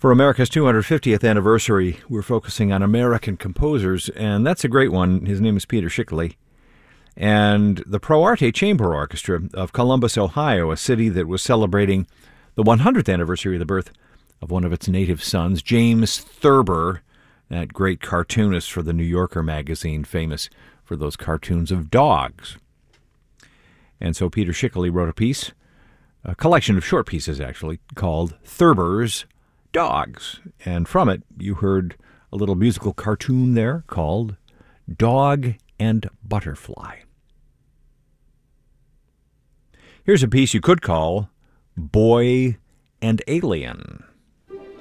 For America's 250th anniversary, we're focusing on American composers, and that's a great one. His name is Peter Schickele. And the Pro Arte Chamber Orchestra of Columbus, Ohio, a city that was celebrating the 100th anniversary of the birth of one of its native sons, James Thurber, that great cartoonist for the New Yorker magazine, famous for those cartoons of dogs. And so Peter Schickele wrote a piece, a collection of short pieces actually, called Thurber's Dogs. And from it, you heard a little musical cartoon there called Dog and Butterfly. Here's a piece you could call Boy and Alien.